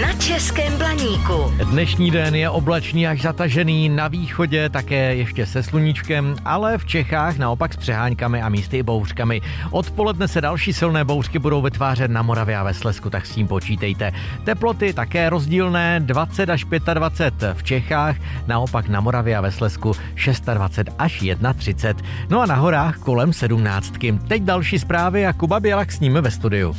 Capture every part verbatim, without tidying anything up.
na Českém Blaníku. Dnešní den je oblačný až zatažený, na východě také ještě se sluníčkem, ale v Čechách naopak s přeháňkami a místy i bouřkami. Odpoledne se další silné bouřky budou vytvářet na Moravě a ve Slezsku, tak s tím počítejte. Teploty také rozdílné, dvacet až dvacet pět v Čechách, naopak na Moravě a ve Slezsku dvacet šest až třicet jedna. No a na horách kolem sedmnáctky. Teď další zprávy a Kuba Bělak s nimi ve studiu.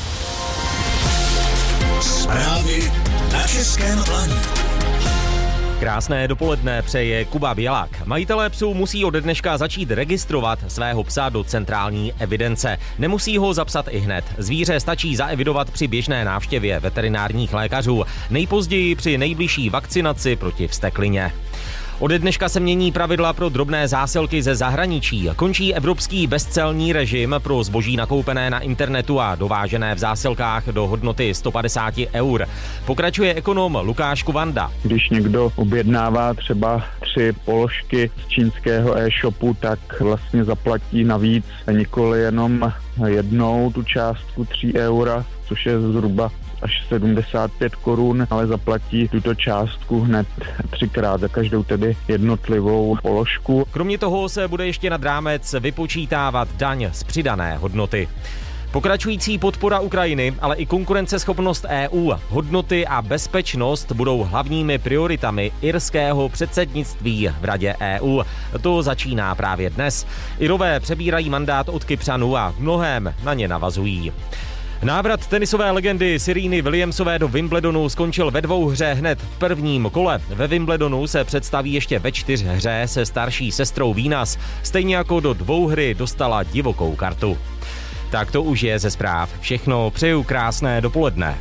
Zprávy na Českém Blaníku. Krásné dopoledne přeje Kuba Bělak. Majitelé psů musí od dneška začít registrovat svého psa do centrální evidence. Nemusí ho zapsat ihned. Zvíře stačí zaevidovat při běžné návštěvě veterinárních lékařů, nejpozději při nejbližší vakcinaci proti vzteklině. Ode dneška se mění pravidla pro drobné zásilky ze zahraničí. Končí evropský bezcelní režim pro zboží nakoupené na internetu a dovážené v zásilkách do hodnoty sto padesát eur. Pokračuje ekonom Lukáš Kuvanda. Když někdo objednává třeba tři položky z čínského e-shopu, tak vlastně zaplatí navíc nikoli jenom jednou tu částku tři eura, což je zhruba až sedmdesát pět korun, ale zaplatí tuto částku hned třikrát za každou tedy jednotlivou položku. Kromě toho se bude ještě nad rámec vypočítávat daň z přidané hodnoty. Pokračující podpora Ukrajiny, ale i konkurenceschopnost E U, hodnoty a bezpečnost budou hlavními prioritami irského předsednictví v Radě E U. To začíná právě dnes. Irové přebírají mandát od Kypřanů a v mnohém na ně navazují. Návrat tenisové legendy Sereny Williamsové do Wimbledonu skončil ve dvouhře hned v prvním kole. Ve Wimbledonu se představí ještě ve čtyřhře se starší sestrou Venus. Stejně jako do dvouhry dostala divokou kartu. Tak to už je ze zpráv všechno. Přeju krásné dopoledne.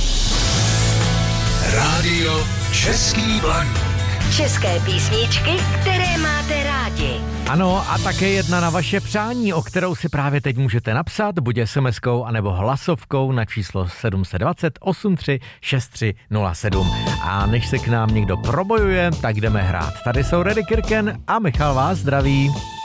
Rádio Český Blaník. České písničky, které máte rádi. Ano, a také jedna na vaše přání, o kterou si právě teď můžete napsat, buď es em eskou anebo hlasovkou na číslo sedm set dvacet osm tři šest tři nula sedm. A než se k nám někdo probojuje, tak jdeme hrát. Tady jsou Reddy Kirken a Michal vás zdraví.